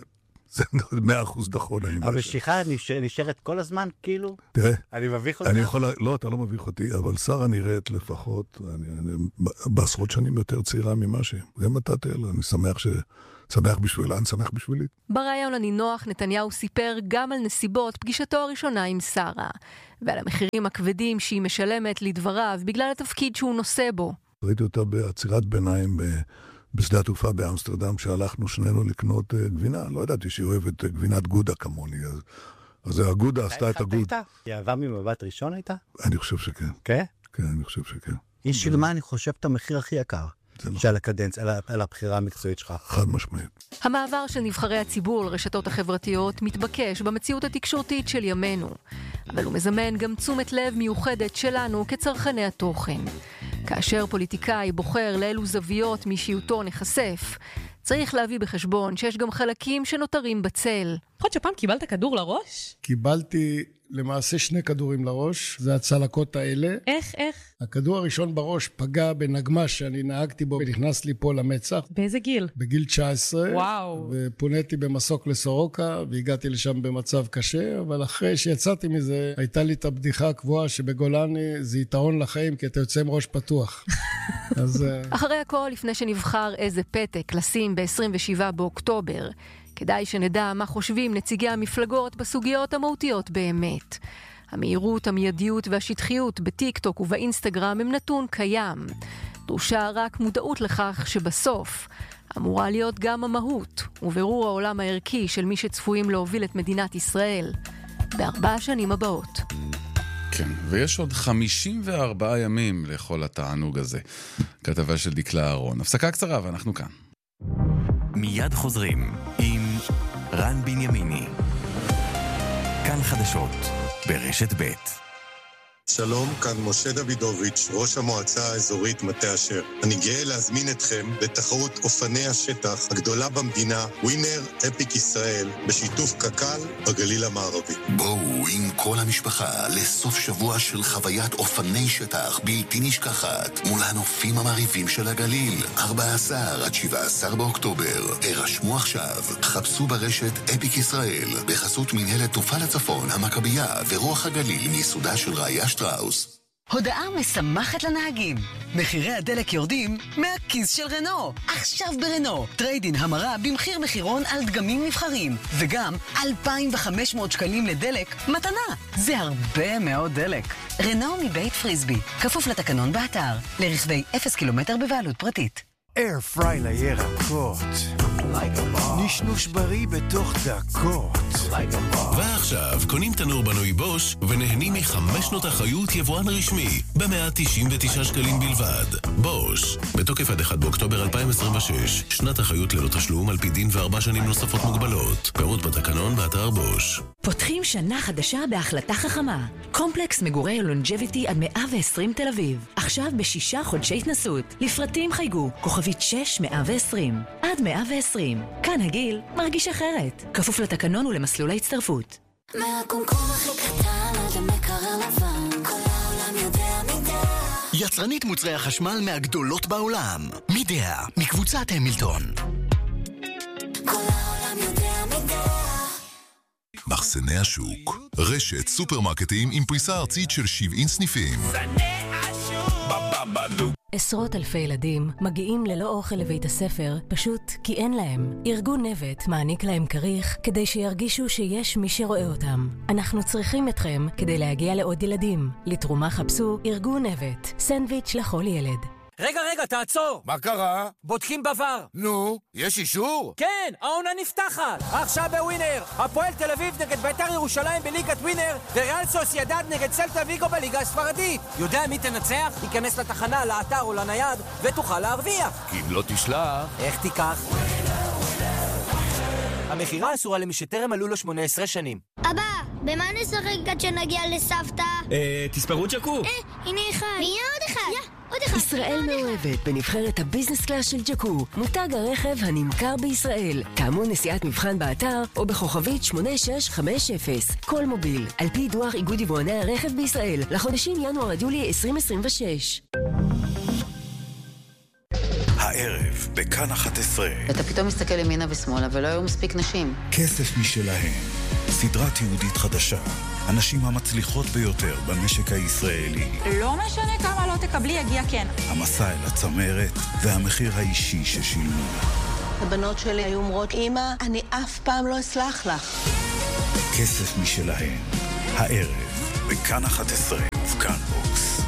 Speaker 18: זה מאה אחוז נכון.
Speaker 19: המשיכה נשארת כל הזמן, כאילו?
Speaker 18: תראה.
Speaker 19: אני מביך אותך?
Speaker 18: אני יכול, לא, אתה לא מביך אותי, אבל שרה נראית לפחות, אני, אני, בעשרות שנים יותר צעירה ממה שהיא. גם אתה תהלה, אני שמח ש... שמח בשבילה, אני שמח בשבילי.
Speaker 7: ברעיון הנינוח, נתניהו סיפר גם על נסיבות פגישתו הראשונה עם שרה, ועל המחירים הכבדים שהיא משלמת לדבריו בגלל התפקיד שהוא נושא בו.
Speaker 18: ראיתי אותה בעצירת ביניים בשדה התעופה באמסטרדם, שהלכנו שנינו לקנות גבינה. לא ידעתי שהיא אוהבת גבינת גודה כמוני, אז, אז הגודה עשתה את הגוד.
Speaker 19: היא אהבה ממבט ראשון הייתה?
Speaker 18: אני חושב שכן.
Speaker 19: כן?
Speaker 18: כן, אני חושב שכן.
Speaker 19: היא שילמה, אני חושב, את המחיר הכי יקר. של הקדנץ, על הבחירה המקצועית שלך.
Speaker 18: חד משמעית.
Speaker 7: המעבר של נבחרי הציבור לרשתות החברתיות מתבקש במציאות התקשורתית של ימינו, אבל הוא מזמן גם תשומת לב מיוחדת שלנו כצרכני התוכן. כאשר פוליטיקאי בוחר לאלו זוויות מאישיותו נחשף, צריך להביא בחשבון שיש גם חלקים שנותרים בצל.
Speaker 8: יכול שפעם קיבלת כדור לראש?
Speaker 9: קיבלתי למעשה שני כדורים לראש, זה הצלקות האלה.
Speaker 8: איך, איך?
Speaker 9: הכדור הראשון בראש פגע בנגמש שאני נהגתי בו ונכנס לי פה למצח.
Speaker 8: באיזה גיל?
Speaker 9: בגיל תשע עשרה.
Speaker 8: וואו.
Speaker 9: ופונתי במסוק לסורוקה, והגעתי לשם במצב קשה, אבל אחרי שיצאתי מזה, הייתה לי את הבדיחה הקבועה שבגולני זה יתרון לחיים, כי אתה יוצא עם ראש פתוח. אז...
Speaker 7: אחרי הכל, לפני שנבחר איזה פתק לשים ב-עשרים ושבעה באוקטובר, כדאי שנדע מה חושבים נציגי המפלגות בסוגיות המהותיות באמת. המהירות, המיידיות והשטחיות בטיק-טוק ובאינסטגרם הם נתון קיים. דרושה רק מודעות לכך שבסוף אמורה להיות גם המהות ובירור העולם הערכי של מי שצפויים להוביל את מדינת ישראל בארבע השנים הבאות.
Speaker 2: כן, ויש עוד חמישים וארבעה ימים לכל התענוג הזה. כתבה של דקלה אהרון. הפסקה קצרה ואנחנו כאן.
Speaker 15: מיד חוזרים עם רן בנימיני. כאן חדשות ברשת ב'.
Speaker 17: שלום, כאן משה דוידוביץ', ראש המועצה האזורית מטה אשר. אני גאה להזמין אתכם לתחרות אופני השטח הגדולה במדינה, ווינר אפיק ישראל, בשיתוף קק"ל בגליל המערבי.
Speaker 20: בואו עם כל המשפחה לסוף שבוע של חוויית אופני שטח בלתי נשכחת מול הנופים המעריבים של הגליל. ארבעה עשר עד שבעה עשר באוקטובר. הרשמו עכשיו, חפשו ברשת אפיק ישראל, בחסות מנהלת תעופה לצפון, המכבייה ורוח הגליל מיסודה של ראיה שטראוס.
Speaker 21: הודעה משמחת לנהגים. מחירי הדלק יורדים מהכיס של רנו. עכשיו ברנו. טריידין המרה במחיר מחירון על דגמים נבחרים. וגם אלפיים וחמש מאות שקלים לדלק מתנה. זה הרבה מאוד דלק. רנו מבית פריסבי. כפוף לתקנון באתר. לרכבי אפס קילומטר בבעלות פרטית.
Speaker 22: אייר פריי לירקות. נשנוש בריא בתוך דקות.
Speaker 23: ועכשיו קונים תנור בנוי בוש ונהנים מחמש שנות אחריות יבואן רשמי ב-מאה תשעים ותשעה שקלים בלבד. בוש, בתוקף עד אחד באוקטובר אלפיים עשרים ושש, שנת אחריות ללא תשלום על פי דין וארבע שנים נוספות מוגבלות. פירוט בתקנון באתר בוש.
Speaker 24: פותחים שנה חדשה בהחלטה חכמה. קומפלקס מגורי לונג'ביטי עד מאה ועשרים תל אביב. עכשיו בשישה חודשי התנסות. לפרטים חייגו, כוכבית שש מאה ועשרים. עד מאה ועשרים. כאן הגיל מרגיש אחרת. כפוף לתקנון ולמסלול ההצטרפות.
Speaker 12: מהקומקום הכי קטן עד המקרר לבן, כל העולם יודע מידע.
Speaker 20: יצרנית מוצרי החשמל מהגדולות בעולם. מידע, מקבוצת המילטון.
Speaker 12: כל העולם יודע מידע.
Speaker 25: מחסני השוק, רשת סופרמרקטים עם פריסה ארצית של שבעים סניפים.
Speaker 26: עשרות אלפי ילדים מגיעים ללא אוכל לבית הספר פשוט כי אין להם. ארגון נבט מעניק להם כריך כדי שירגישו שיש מי שרואה אותם. אנחנו צריכים אתכם כדי להגיע לעוד ילדים. לתרומה חפשו ארגון נבט, סנדוויץ' לכל ילד.
Speaker 27: רגע, רגע, תעצור!
Speaker 28: מה קרה?
Speaker 27: בודקים בבר.
Speaker 28: נו, יש אישור?
Speaker 27: כן, העונה נפתחת! עכשיו בווינר! הפועל תל אביב נגד בית"ר ירושלים בליגת ווינר, וריאל סוסיידד נגד סלטה ויגו בליגה הספרדית. יודע מי תנצח? ייכנס לתחנה, לאתר או לנייד, ותוכל להרוויח.
Speaker 28: כי אם לא תשלח...
Speaker 27: איך תיקח? המחירה אסורה למי שטרם מלאו לו שמונה עשרה שנים.
Speaker 14: אבא, במה נשחק עד שנגיע לסבתא?
Speaker 27: אה, תספרו ג'קו.
Speaker 14: אה, הנה אחד. מי עוד אחד? יא, עוד אחד.
Speaker 26: ישראל מאוהבת בנבחרת הביזנס קלאס של ג'קו, מותג הרכב הנמכר בישראל. כאמור נסיעת מבחן באתר או בכוכבית שמונה שש חמש אפס. כל מוביל, על פי דוח איגוד יבואני הרכב בישראל, לחודשים ינואר עד יולי עשרים עשרים ושש.
Speaker 20: הערב
Speaker 1: בכאן אחת עשרה.
Speaker 3: אתה פתאום מסתכל ימינה ושמאלה ולא היו מספיק נשים.
Speaker 1: כסף משלהם. סדרה תיעודית חדשה. הנשים המצליחות ביותר במשק הישראלי.
Speaker 4: לא משנה כמה לא תקבלי, יגיע כן.
Speaker 1: המסע אל הצמרת והמחיר האישי ששילמו.
Speaker 3: הבנות שלי היו אומרות, אמא, אני אף פעם לא אסלח לך.
Speaker 1: כסף משלהם. הערב, בכאן אחת עשרה, וכאן בוקס.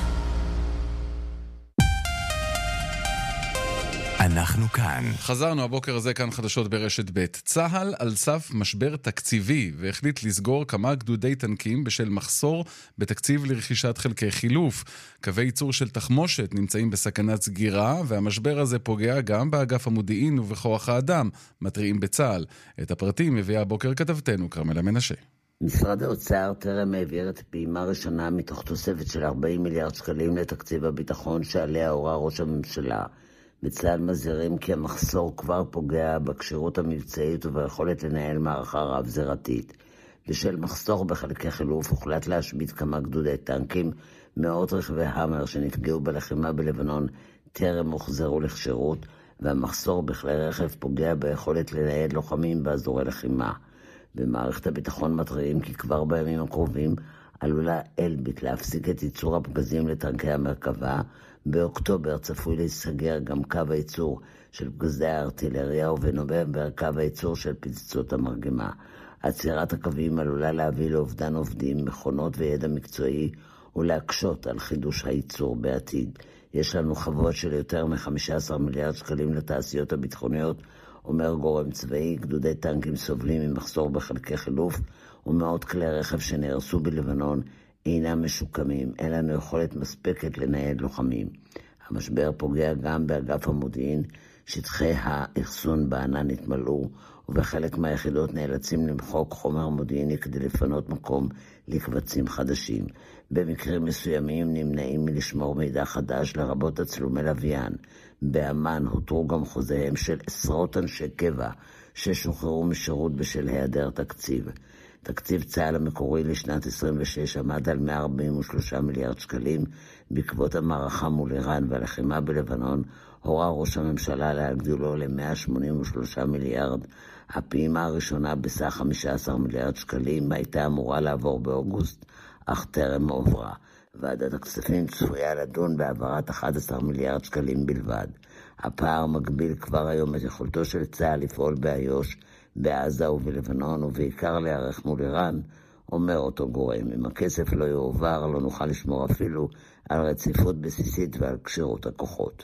Speaker 15: אנחנו כאן.
Speaker 2: חזרנו הבוקר הזה כאן חדשות ברשת ב'. צהל על סף משבר תקציבי והחליט לסגור כמה גדודי טנקים בשל מחסור בתקציב לרכישת חלקי חילוף. קווי ייצור של תחמושת נמצאים בסכנת סגירה, והמשבר הזה פוגע גם באגף המודיעין ובכוח האדם, מתריעים בצהל. את הפרטים מביאה הבוקר כתבתנו כרמלה מנשה.
Speaker 5: משרד האוצר טרם העביר את פעימה ראשונה מתוך תוספת של ארבעים מיליארד שקלים לתקציב הביטחון שעליה הורה ראש הממשלה. בצה"ל מזהירים כי המחסור כבר פוגע בכשירות המבצעית וביכולת לנהל מערכה רב-זירתית. בשל מחסור בחלקי חילוף הוחלט להשבית כמה גדודי טנקים, מאות רכבי המר שנפגעו בלחימה בלבנון טרם הוחזרו לכשירות, והמחסור בכלי רכב פוגע ביכולת לנייד לוחמים באזורי לחימה. במערכת הביטחון מתריעים כי כבר בימים הקרובים עלולה אלביט להפסיק את ייצור הפגזים לטנקי המרכבה. באוקטובר צפוי להיסגר גם קו הייצור של פגזי הארטילריה, ובנובמבר קו הייצור של פצצות המרגמה. עצירת הקווים עלולה להביא לאובדן עובדים, מכונות וידע מקצועי, ולהקשות על חידוש הייצור בעתיד. יש לנו חוות של יותר מ-חמישה עשר מיליארד שקלים לתעשיות הביטחוניות, אומר גורם צבאי. גדודי טנקים סובלים ממחסור בחלקי חילוף, ומאות כלי רכב שנהרסו בלבנון אינם משוקמים, אין לנו יכולת מספקת לנייד לוחמים. המשבר פוגע גם באגף המודיעין, שטחי האחסון בענן התמלאו, ובחלק מהיחידות נאלצים למחוק חומר מודיעיני כדי לפנות מקום לקבצים חדשים. במקרים מסוימים נמנעים מלשמור מידע חדש, לרבות הצלומי לוויין. באמן הותרו גם חוזיהם של עשרות אנשי קבע ששוחררו משירות בשל היעדר תקציב. תקציב צה"ל המקורי לשנת עשרים ושש עמד על מאה ארבעים ושלושה מיליארד שקלים. בעקבות המערכה מול איראן והלחימה בלבנון הורה ראש הממשלה להגדילו ל-מאה שמונים ושלושה מיליארד. הפעימה הראשונה בסך חמישה עשר מיליארד שקלים הייתה אמורה לעבור באוגוסט, אך טרם עוברה. ועדת הכספים צפויה לדון בהעברת אחד עשר מיליארד שקלים בלבד. הפער מגביל כבר היום את יכולתו של צה"ל לפעול באיו"ש, בעזה ובלבנון, ובעיקר להיערך מול איראן, אומר אותו גורם. אם הכסף לא יועבר, לא נוכל לשמור אפילו על רציפות בסיסית ועל כשירות הכוחות.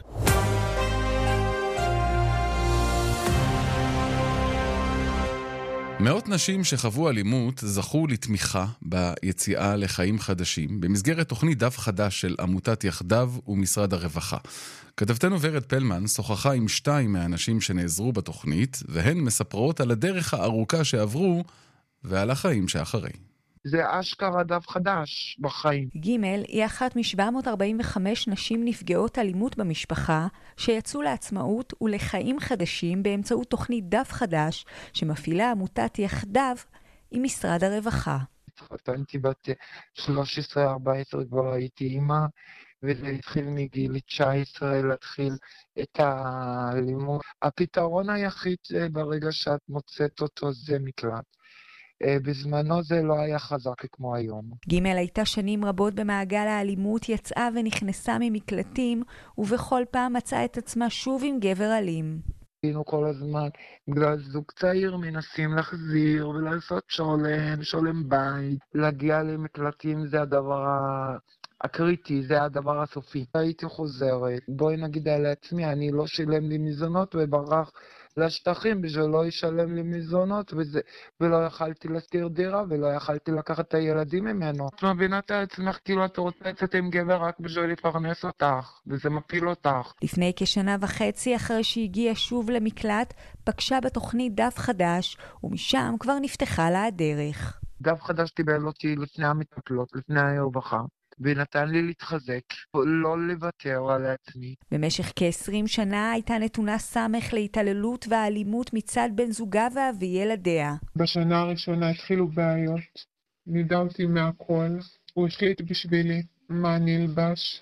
Speaker 2: מאות נשים שחוו אלימות זכו לתמיכה ביציאה לחיים חדשים במסגרת תוכנית דף חדש של עמותת יחדיו ומשרד הרווחה. כתבתנו ורד פלמן שוחחה עם שתיים מהאנשים שנעזרו בתוכנית, והן מספרות על הדרך הארוכה שעברו ועל החיים שאחרי.
Speaker 6: זה אשכרה דף חדש בחיים.
Speaker 10: ג' היא אחת מ-שבע מאות ארבעים וחמש נשים נפגעות אלימות במשפחה שיצאו לעצמאות ולחיים חדשים באמצעות תוכנית דף חדש שמפעילה עמותת יחדיו עם משרד הרווחה.
Speaker 6: התחתנתי בת שלוש עשרה ארבע עשרה, כבר הייתי אימא, וזה התחיל מגיל תשע עשרה להתחיל את האלימות. הפתרון היחיד ברגע שאת מוצאת אותו זה מקלט. בזמנו זה לא היה חזק כמו היום.
Speaker 10: ג' הייתה שנים רבות במעגל האלימות, יצאה ונכנסה ממקלטים, ובכל פעם מצאה את עצמה שוב עם גבר אלים.
Speaker 6: היינו כל הזמן, בגלל זוג צעיר מנסים להחזיר ולעשות שולם, שולם בית. להגיע למקלטים זה הדבר הקריטי, זה הדבר הסופי. הייתי חוזרת, בואי נגיד על עצמי, אני לא שילם לי מזונות וברח לשטחים בשביל לא ישלם לי מזונות, וזה, ולא יכלתי להסתיר דירה, ולא יכלתי לקחת את הילדים ממנו. את מבינה את עצמך, כאילו את רוצה לצאת עם גבר רק בשביל לפרנס אותך, וזה מפיל אותך.
Speaker 10: לפני כשנה וחצי אחרי שהגיעה שוב למקלט, פגשה בתוכנית דף חדש, ומשם כבר נפתחה לה הדרך.
Speaker 6: דף חדש טיבל אותי לפני המטפלות, לפני הרווחה. ונתן לי להתחזק, לא לוותר על עצמי.
Speaker 10: במשך כ-עשרים שנה הייתה נתונה סמך להתעללות והאלימות מצד בן זוגה ואבי ילדיה.
Speaker 6: בשנה הראשונה התחילו בעיות, נדעתי מהכל, הוא החליט בשבילי מה נלבש,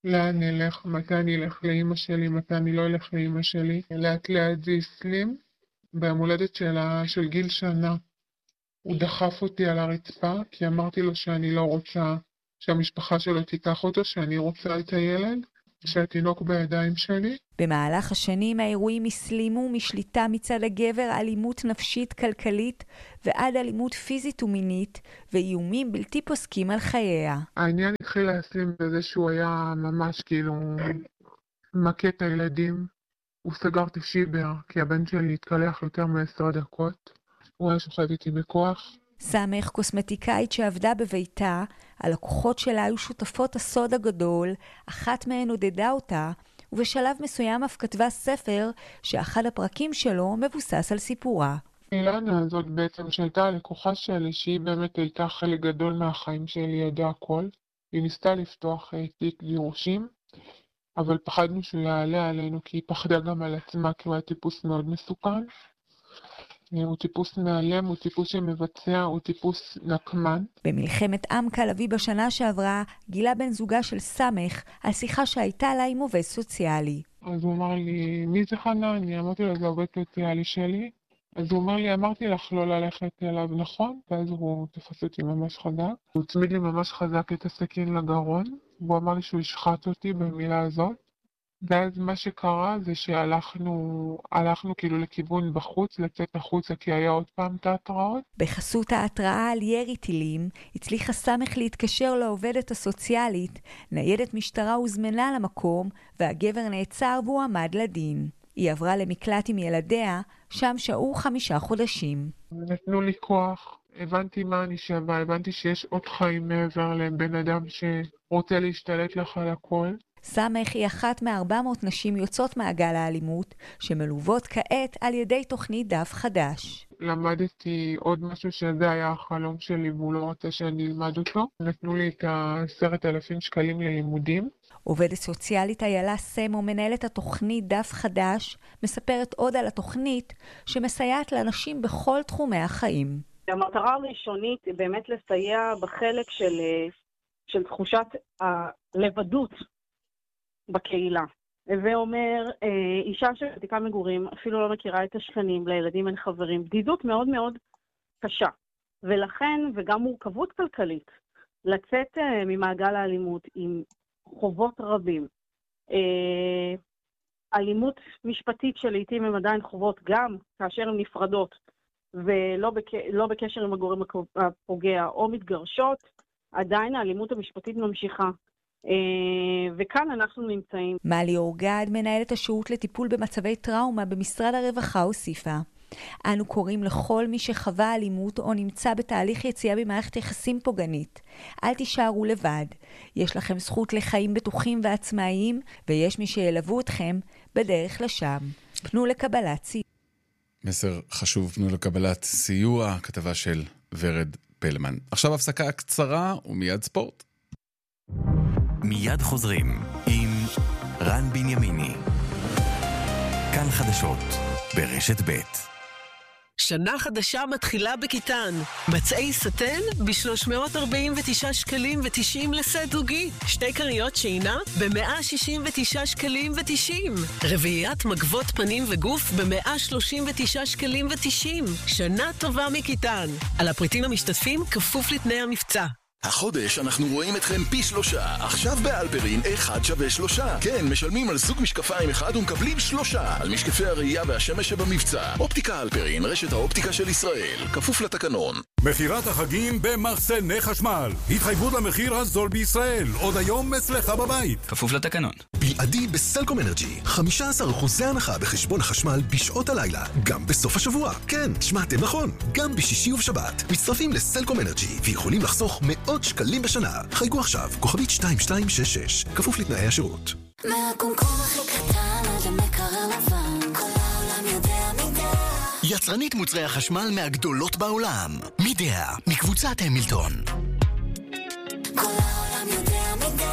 Speaker 6: לאן נלך, מתי אני אלך לאמא שלי, מתי אני לא אלך לאמא שלי. לאט לאט זה הסלים. ביום הולדת שלה, של גיל שנה, הוא דחף אותי על הרצפה, כי אמרתי לו שאני לא רוצה שהמשפחה שלו תיקח אותו, שאני רוצה את הילד, שהתינוק בידיים שלי.
Speaker 10: במהלך השנים האירועים הסלימו משליטה מצד הגבר, אלימות נפשית כלכלית ועד אלימות פיזית ומינית ואיומים בלתי פוסקים על חייה.
Speaker 6: העניין התחיל להסלים בזה שהוא היה ממש כאילו מכה את הילדים. הוא סגר את השיבר כי הבן שלי התקלח יותר מעשר דקות. הוא היה שוכב איתי בכוח.
Speaker 10: סמך, קוסמטיקאית שעבדה בביתה, הלקוחות שלה היו שותפות הסוד הגדול, אחת מהן עודדה אותה, ובשלב מסוים אף כתבה ספר שאחד הפרקים שלו מבוסס על סיפורה.
Speaker 6: אילנה הזאת בעצם שהייתה הלקוחה שלי, שהיא באמת הייתה חלק גדול מהחיים שלי, ידעה הכל. היא ניסתה לפתוח תיק גירושים, אבל פחדנו שהוא יעלה עלינו, כי היא פחדה גם על עצמה, כי הוא היה טיפוס מאוד מסוכן. הוא טיפוס מאיים, הוא טיפוס שמבצע, הוא טיפוס נקמן.
Speaker 10: במלחמת עם כלבי בשנה שעברה, גילה בן זוגה של סמך על שיחה שהייתה לה עם עובד סוציאלי.
Speaker 6: אז הוא אמר לי, מי זה חנה? אני אמרתי לו, זה עובד סוציאלי שלי. אז הוא אמר לי, אמרתי לך לא ללכת אליו, נכון? ואז הוא תפס אותי ממש חזק. הוא הצמיד לי ממש חזק את הסכין לגרון, והוא אמר לי שהוא ישחט אותי במילה הזאת. ואז מה שקרה זה שהלכנו, הלכנו כאילו לכיוון בחוץ, לצאת החוצה, כי היה עוד פעם את ההתראות.
Speaker 10: בחסות ההתראה על ירי טילים, הצליחה סמך להתקשר לעובדת הסוציאלית, ניידת משטרה הוזמנה למקום, והגבר נעצר והוא עמד לדין. היא עברה למקלט עם ילדיה, שם שהו חמישה חודשים.
Speaker 6: נתנו לי כוח, הבנתי מה אני שווה, הבנתי שיש עוד חיים מעבר לבן אדם שרוצה להשתלט לך על הכל.
Speaker 10: סמך היא אחת מארבע מאות נשים יוצאות מעגל האלימות, שמלוות כעת על ידי תוכנית דף חדש.
Speaker 6: למדתי עוד משהו שזה היה החלום שלי, והוא לא רוצה שאני אלמד אותו. נתנו לי את עשרת אלפים שקלים ללימודים.
Speaker 10: עובדת סוציאלית איילה סמו, מנהלת התוכנית דף חדש, מספרת עוד על התוכנית שמסייעת לאנשים בכל תחומי החיים.
Speaker 7: המטרה הראשונית היא באמת לסייע בחלק של, של תחושת הלבדות בקהילה. זה אומר, אישה שבתיקה מגורים אפילו לא מכירה את השכנים, לילדים אין חברים, בדידות מאוד מאוד קשה. ולכן, וגם מורכבות כלכלית, לצאת ממעגל האלימות עם חובות רבים. אלימות משפטית שלעיתים הם עדיין חובות גם כאשר הן נפרדות, ולא בק... לא בקשר עם הגורם הפוגע או מתגרשות, עדיין האלימות המשפטית ממשיכה. וכאן אנחנו נמצאים.
Speaker 10: מלי אורגד, מנהלת השירות לטיפול במצבי טראומה במשרד הרווחה, הוסיפה. אנו קוראים לכל מי שחווה אלימות או נמצא בתהליך יציאה במערכת יחסים פוגענית. אל תישארו לבד. יש לכם זכות לחיים בטוחים ועצמאיים, ויש מי שילוו אתכם בדרך לשם. פנו לקבלת סיוע.
Speaker 2: מסר חשוב, פנו לקבלת סיוע, כתבה של ורד פלמן. עכשיו הפסקה קצרה ומיד ספורט.
Speaker 15: מיד חוזרים עם רן בנימיני. כאן חדשות ברשת ב'.
Speaker 8: שנה חדשה מתחילה בכיתן. מצעי סטן ב-שלוש מאות ארבעים ותשעה שקלים ותשעים לסט זוגי. שתי קריות שינה ב-מאה שישים ותשעה שקלים ותשעים. רביעיית מגבות פנים וגוף ב-מאה שלושים ותשעה שקלים ותשעים. שנה טובה מכיתן. על הפריטים המשתתפים כפוף לתנאי המבצע.
Speaker 9: החודש אנחנו רואים אתכם פי שלושה. עכשיו באלפרין אחד שווה שלושה. כן, משלמים על זוג משקפיים אחד ומקבלים שלושה על משקפי הראייה והשמש שבמבצע. אופטיקה אלפרין, רשת האופטיקה של ישראל, כפוף לתקנון.
Speaker 11: מחירת החגים במחסני חשמל. התחייבות למחיר הזול בישראל. עוד היום אצלך בבית.
Speaker 15: כפוף לתקנון.
Speaker 9: בלעדי בסלקום אנרג'י. חמישה עשר אחוז הנחה בחשבון החשמל בשעות הלילה. גם בסוף השבוע. כן, שמעתם נכון. גם בשישי ובשבת. מצטרפים לסלקום אנרג'י ויכולים לחסוך מאות שקלים בשנה. חייגו עכשיו, כוכבית שתיים שתיים שש שש. כפוף לתנאי השירות.
Speaker 12: מהקומקום הכי קטן עד המקרר לבן, כל העולם יודע מידע.
Speaker 9: יצרנית מוצרי החשמל מהגדולות בעולם. מידע, מקבוצת המילטון.
Speaker 12: כל העולם יודע מידע.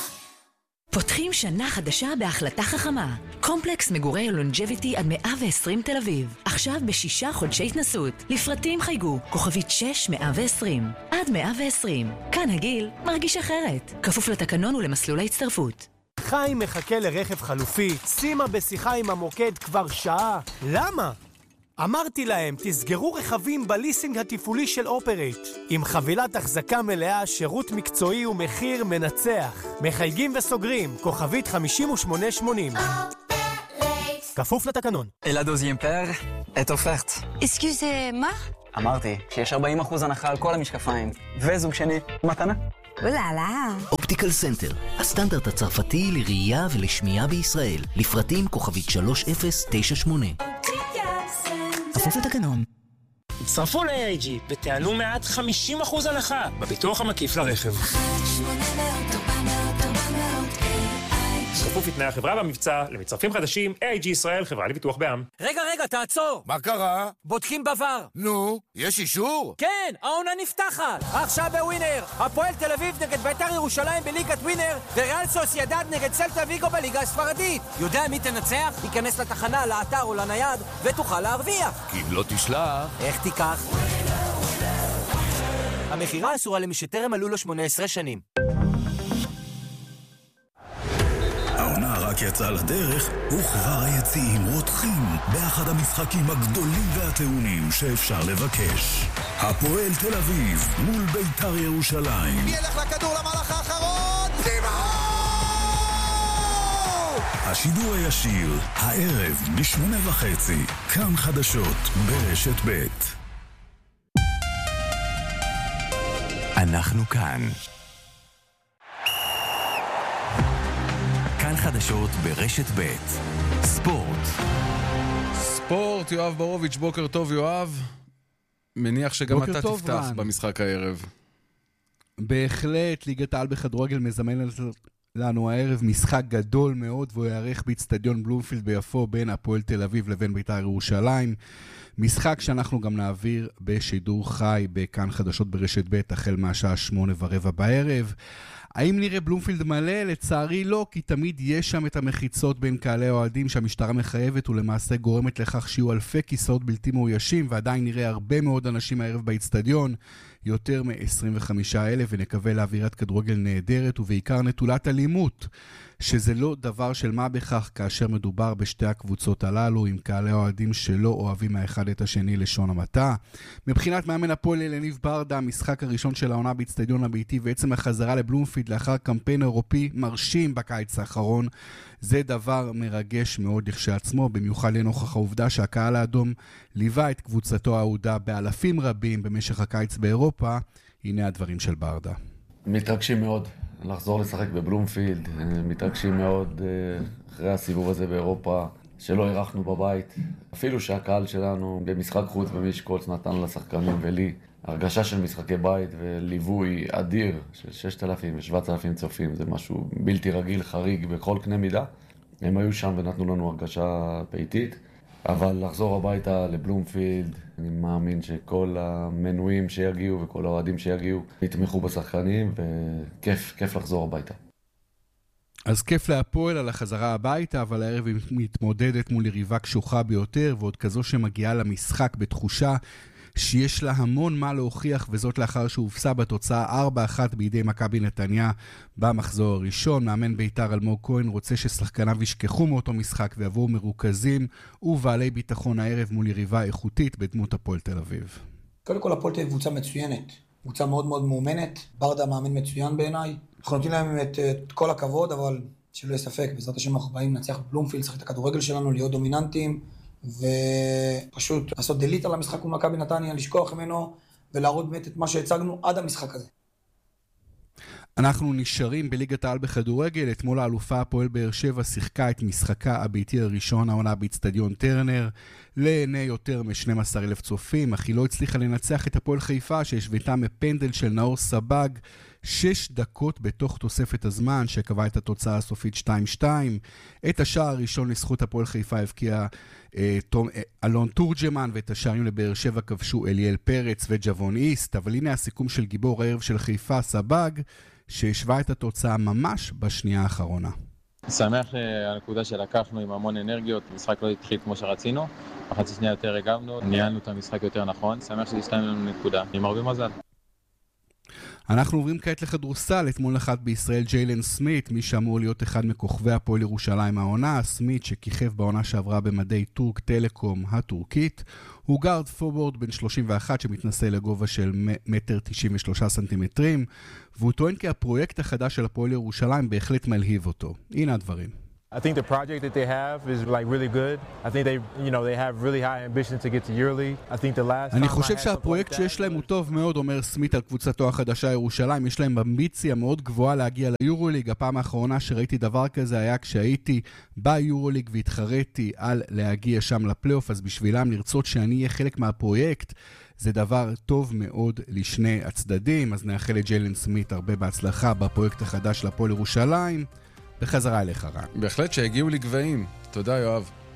Speaker 24: פותחים שנה חדשה בהחלטה חכמה. קומפלקס מגורי לונג'ביטי עד מאה ועשרים תל אביב. עכשיו בשישה חודשי התנסות. לפרטים חייגו, כוכבית שש מאה ועשרים. עד מאה ועשרים. כאן הגיל מרגיש אחרת. כפוף לתקנון ולמסלול ההצטרפות.
Speaker 13: חיים מחכה לרכב חלופי, שימה בשיחה עם המוקד כבר שעה. למה? אמרתי להם, תסגרו רכבים בליסינג התפעולי של אופרייט. עם חבילת החזקה מלאה, שירות מקצועי ומחיר מנצח. מחייגים וסוגרים, כוכבית חמישים ושמונה שמונים. כפוף לתקנון.
Speaker 16: Et la deuxième paire est offerte.
Speaker 14: Excusez-moi?
Speaker 16: אמרתי שיש ארבעים אחוז הנחה על כל המשקפיים. וזוג שני, מתנה.
Speaker 14: אוללה.
Speaker 17: אופטיקל סנטר, הסטנדרט הצרפתי לראייה ולשמיעה בישראל. לפרטים כוכבית שלוש אפס תשע שמונה. כפוף לתקנון.
Speaker 18: הצטרפו ל-איי איי ג'י ותעלו מעט חמישים אחוז הנחה בביטוח המקיף לרכב. כפוף לתנאי החברה והמבצע, למצטרפים חדשים, איי איי ג'י ישראל, חברה לביטוח בע"מ.
Speaker 27: רגע, רגע, תעצור!
Speaker 28: מה קרה?
Speaker 27: בודקים בבר.
Speaker 28: נו, יש אישור?
Speaker 27: כן, העונה נפתחת! עכשיו בווינר! הפועל תל אביב נגד בית"ר ירושלים בליגת ווינר, וריאל סוסיידד נגד סלטה ויגו בליגה הספרדית. יודע מי תנצח? ייכנס לתחנה, לאתר או לנייד, ותוכל להרוויח.
Speaker 28: כי אם לא תשלח...
Speaker 27: איך תיקח? המחירה אסורה למי שטרם מלאו לו שמונה עשרה שנים.
Speaker 1: העונה רק יצאה לדרך, וכבר היציעים רותחים באחד המשחקים הגדולים והטעונים שאפשר לבקש. הפועל תל אביב מול בית"ר ירושלים.
Speaker 19: מי ילך לכדור למהלך האחרון? סימאו!
Speaker 1: השידור הישיר, הערב בשמונה וחצי, כאן חדשות ברשת ב'.
Speaker 15: אנחנו כאן. כאן חדשות ברשת ב'. ספורט.
Speaker 2: ספורט, יואב ברוביץ', בוקר טוב יואב. מניח שגם אתה
Speaker 21: טוב,
Speaker 2: תפתח
Speaker 21: רן.
Speaker 2: במשחק הערב.
Speaker 21: בהחלט, ליגת העל בכדורגל מזמן לנו הערב משחק גדול מאוד, והוא יערך באצטדיון בלומפילד ביפו בין הפועל תל אביב לבין בית"ר ירושלים. משחק שאנחנו גם נעביר בשידור חי בכאן חדשות ברשת ב' החל מהשעה שמונה ורבע בערב. האם נראה בלומפילד מלא? לצערי לא, כי תמיד יש שם את המחיצות בין קהלי האוהדים שהמשטרה מחייבת ולמעשה גורמת לכך שיהיו אלפי כיסאות בלתי מאוישים, ועדיין נראה הרבה מאוד אנשים הערב באצטדיון, יותר מ-עשרים וחמישה אלף, ונקווה לאווירת כדורגל נהדרת ובעיקר נטולת אלימות, שזה לא דבר של מה בכך כאשר מדובר בשתי הקבוצות הללו עם קהלי האוהדים שלא אוהבים האחד את השני לשון המעטה. מבחינת מאמן הפועל אלניב ברדה, המשחק הראשון של העונה באצטדיון הביתי ועצם החזרה לבלומפילד לאחר קמפיין אירופי מרשים בקיץ האחרון, זה דבר מרגש מאוד לכשעצמו, במיוחד לנוכח העובדה שהקהל האדום ליווה את קבוצתו האהודה באלפים רבים במשך הקיץ באירופה. הנה הדברים של ברדה.
Speaker 22: מתרגשים מאוד לחזור לשחק בבלומפילד, מתרגשים מאוד אחרי הסיבוב הזה באירופה שלא אירחנו בבית, אפילו שהקהל שלנו במשחק חוץ במשקולץ נתן לשחקנים ולי הרגשה של משחקי בית וליווי אדיר של ששת אלפים ושבעת אלפים צופים. זה משהו בלתי רגיל, חריג בכל קנה מידה. הם היו שם ונתנו לנו הרגשה ביתית, אבל לחזור הביתה לבלומפילד, אני מאמין שכל המנויים שיגיעו וכל האוהדים שיגיעו יתמכו בשחקנים, וכיף, כיף לחזור הביתה.
Speaker 21: אז כיף להפועל על החזרה הביתה, אבל הערב היא מתמודדת מול יריבה קשוחה ביותר, ועוד כזו שמגיעה למשחק בתחושה שיש לה המון מה להוכיח, וזאת לאחר שהופסה בתוצאה ארבע אחת בידי מכבי נתניה במחזור הראשון. מאמן בית"ר אלמוג כהן רוצה ששחקניו ישכחו מאותו משחק ויבואו מרוכזים ובעלי ביטחון הערב מול יריבה איכותית בדמות הפועל תל אביב.
Speaker 23: קודם כל הפועל תל אביב קבוצה מצוינת, קבוצה מאוד מאוד מאומנת, ברדה מאמן מצוין בעיניי, אנחנו נותנים להם את, את כל הכבוד, אבל שלא יהיה ספק, בעזרת השם אנחנו באים לנצח בבלומפילד, לשחק את הכדורגל שלנו, להיות דומיננטיים, ופשוט לעשות דליט על המשחק מול מכבי נתניה, לשכוח ממנו ולהראות באמת את מה שהצגנו עד המשחק הזה.
Speaker 21: אנחנו נשארים בליגת העל בכדורגל. אתמול האלופה הפועל באר שבע שיחקה את משחקה הביתי הראשון העונה באצטדיון טרנר לעיני יותר מ-שנים עשר אלף צופים, אך היא לא הצליחה לנצח את הפועל חיפה שהשוותה מפנדל של נאור סבג שש דקות בתוך תוספת הזמן שקבע את התוצאה הסופית שתיים שתיים. את השער הראשון לזכות הפועל חיפה הבקיע אה, תום, אה, אלון תורג'מן, ואת השערים לבאר שבע כבשו אליאל פרץ וג'וון איסט. אבל הנה הסיכום של גיבור הערב של חיפה סבג שהשווה את התוצאה ממש בשנייה האחרונה.
Speaker 29: שמח שהנקודה שלקחנו עם המון אנרגיות, המשחק לא התחיל כמו שרצינו, בחצי שנייה יותר הגבנו, ניהלנו את המשחק יותר נכון, שמח שזה שתיים לנו נקודה, עם הרבה מזל.
Speaker 21: אנחנו עוברים כעת לכדורסל. אתמול נחת בישראל ג'יילן סמית, מי שאמור להיות אחד מכוכבי הפועל ירושלים העונה. סמית שכיכב בעונה שעברה במדי טורק טלקום הטורקית. הוא גארד פורוורד בן שלושים ואחת שמתנסה לגובה של מטר תשעים ושלושה סנטימטרים, והוא טוען כי הפרויקט החדש של הפועל ירושלים בהחלט מלהיב אותו. הנה הדברים.
Speaker 3: I think the project that they have is like really good. I think they, you know, they have really high ambitions to get to EuroLeague. I think the last
Speaker 21: אני חושב שהפרויקט שיש להם הוא טוב מאוד, אומר סמית על קבוצתו החדשה ירושלים. יש להם אמביציה מאוד גבוהה להגיע ליורוליג. הפעם האחרונה שראיתי דבר כזה היה כשהייתי ביורוליג והתחרתי על להגיע שם לפלייאוף, אז בשבילם לרצות שאני אהיה חלק מהפרויקט זה דבר טוב מאוד לשני הצדדים. אז נאחל לג'יילן סמית הרבה בהצלחה בפרויקט החדש של הפועל ירושלים. בחזרה אליך רן.
Speaker 2: בהחלט שהגיעו לגבהים. תודה יואב.